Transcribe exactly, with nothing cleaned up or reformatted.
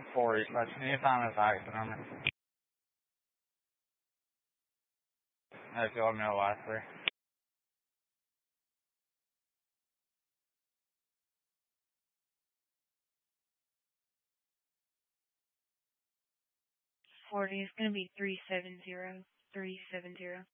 forty. But can you find the fax number? If you want me to last three. forty is going to be three seven zero, three seven zero.